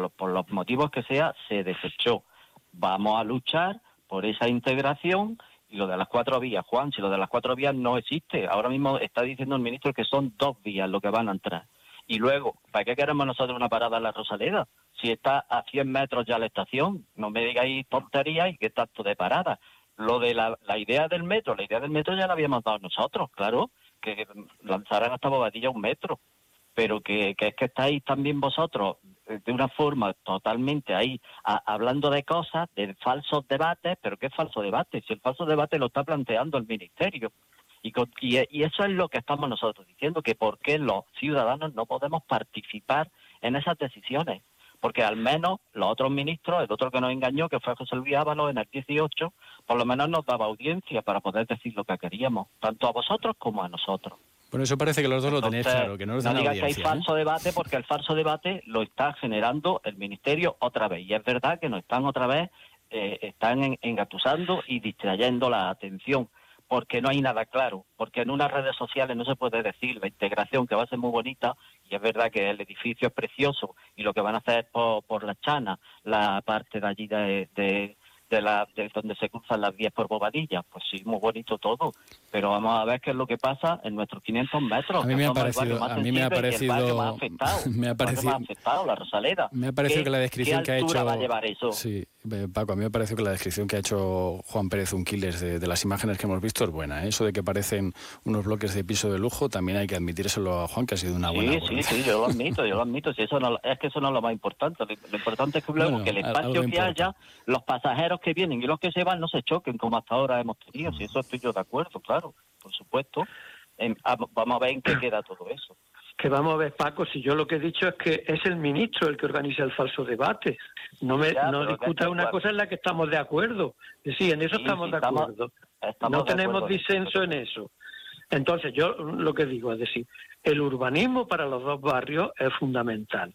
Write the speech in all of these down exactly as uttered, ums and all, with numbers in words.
lo, por los motivos que sea, se desechó. Vamos a luchar por esa integración y lo de las cuatro vías, Juan, si lo de las cuatro vías no existe, ahora mismo está diciendo el ministro que son dos vías lo que van a entrar. Y luego, ¿para qué queremos nosotros una parada en la Rosaleda? Si está a cien metros ya la estación, no me digáis tonterías y qué tanto de parada. Lo de la, la idea del metro, la idea del metro ya la habíamos dado nosotros, claro, que lanzaran hasta Bobadilla un metro, pero que, que es que estáis también vosotros de una forma totalmente ahí a, hablando de cosas, de falsos debates, pero ¿qué falso debate? Si el falso debate lo está planteando el Ministerio. Y, con, y, y eso es lo que estamos nosotros diciendo, que por qué los ciudadanos no podemos participar en esas decisiones. Porque al menos los otros ministros, el otro que nos engañó, que fue José Luis Ábalos en el dieciocho, por lo menos nos daba audiencia para poder decir lo que queríamos, tanto a vosotros como a nosotros. Bueno, eso parece que los dos Entonces, lo tenéis claro, que no os dan no digas audiencia, que hay falso ¿eh? debate, porque el falso debate lo está generando el Ministerio otra vez. Y es verdad que nos están otra vez, eh, están en, engatusando y distrayendo la atención, porque no hay nada claro, porque en unas redes sociales no se puede decir la integración, que va a ser muy bonita, y es verdad que el edificio es precioso, y lo que van a hacer por, por la Chana, la parte de allí de, de, de, la, de donde se cruzan las vías por Bobadilla, pues sí, muy bonito todo, pero vamos a ver qué es lo que pasa en nuestros quinientos metros. A mí me ha parecido, a mí me ha parecido, el más afectado, me ha parecido, más afectado, la Rosaleda. Me ha parecido que la descripción que ha hecho, va a llevar eso? Sí, Paco, a mí me parece que la descripción que ha hecho Juan Pérez Unquiles de, de las imágenes que hemos visto es buena, ¿eh? Eso de que parecen unos bloques de piso de lujo, también hay que admitírselo a Juan, que ha sido una sí, buena. Sí, sí, sí, yo lo admito, yo lo admito. Si eso no, es que eso no es lo más importante. Lo, lo importante es que luego bueno, que el espacio que importa. haya, los pasajeros que vienen y los que se van no se choquen como hasta ahora hemos tenido. Si eso estoy yo de acuerdo, claro, por supuesto. En, a, vamos a ver en qué queda todo eso. Que vamos a ver, Paco, si yo lo que he dicho es que es el ministro el que organiza el falso debate. No me ya, no discuta una cosa en la que estamos de acuerdo. Sí, en eso sí, estamos sí, de estamos, acuerdo. Estamos no de tenemos acuerdo disenso en eso. Entonces, yo lo que digo es decir, el urbanismo para los dos barrios es fundamental.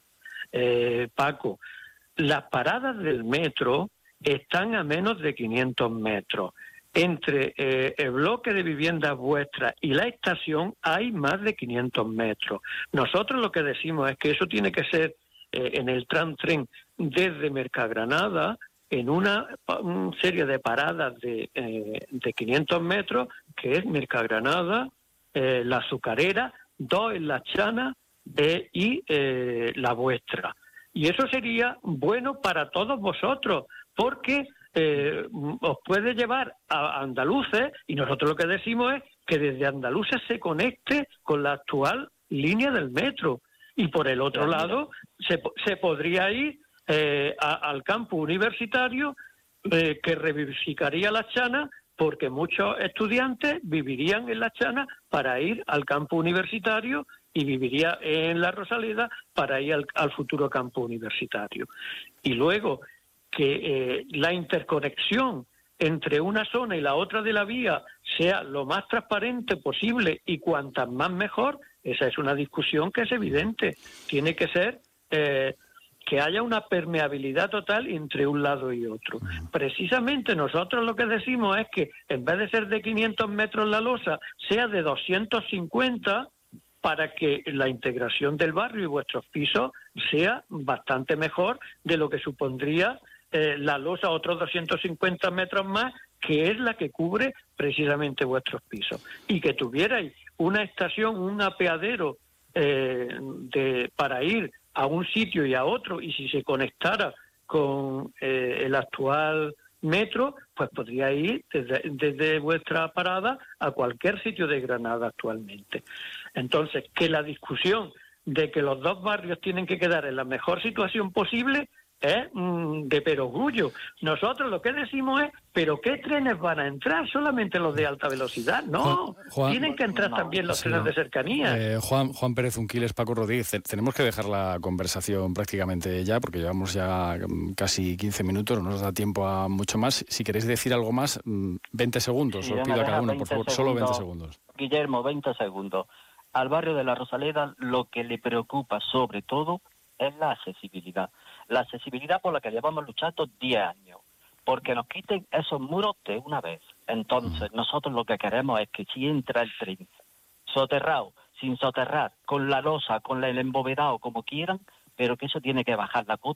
Eh, Paco, las paradas del metro están a menos de quinientos metros. Entre eh, el bloque de viviendas vuestras y la estación hay más de quinientos metros. Nosotros lo que decimos es que eso tiene que ser eh, en el tram tren desde Mercagranada, en una, una serie de paradas de, eh, de quinientos metros, que es Mercagranada, eh, la Azucarera, dos en la Chana eh, y eh, la vuestra. Y eso sería bueno para todos vosotros, porque Eh, os puede llevar a Andaluces, y nosotros lo que decimos es que desde Andaluces se conecte con la actual línea del metro, y por el otro lado se, se podría ir eh, a, al campus universitario eh, que revivificaría la Chana, porque muchos estudiantes vivirían en la Chana para ir al campus universitario y viviría en la Rosaleda para ir al, al futuro campus universitario. Y luego que eh, la interconexión entre una zona y la otra de la vía sea lo más transparente posible y cuantas más mejor, esa es una discusión que es evidente. Tiene que ser eh, que haya una permeabilidad total entre un lado y otro. Precisamente nosotros lo que decimos es que en vez de ser de quinientos metros la losa, sea de doscientos cincuenta, para que la integración del barrio y vuestros pisos sea bastante mejor de lo que supondría Eh, la losa otros doscientos cincuenta metros más, que es la que cubre precisamente vuestros pisos, y que tuvierais una estación, un apeadero eh, de, para ir a un sitio y a otro, y si se conectara con eh, el actual metro, pues podría ir desde, desde vuestra parada a cualquier sitio de Granada actualmente. Entonces, que la discusión de que los dos barrios tienen que quedar en la mejor situación posible es mm, de perogrullo. Nosotros lo que decimos es, ¿pero qué trenes van a entrar? ¿Solamente los de alta velocidad? No, Juan, Juan, tienen que entrar no, también los sí, trenes de cercanía. Eh, Juan, Juan Pérez Unquiles, Paco Rodríguez, tenemos que dejar la conversación prácticamente ya, porque llevamos ya casi quince minutos, no nos da tiempo a mucho más. Si queréis decir algo más, veinte segundos, sí, os pido a cada uno, por favor, segundos, solo veinte segundos. Guillermo, veinte segundos. Al barrio de la Rosaleda lo que le preocupa sobre todo es la accesibilidad. La accesibilidad por la que llevamos luchando diez años, porque nos quiten esos muros de una vez. Entonces, nosotros lo que queremos es que si entra el tren soterrado, sin soterrar, con la losa, con el embovedado, como quieran, pero que eso tiene que bajar la,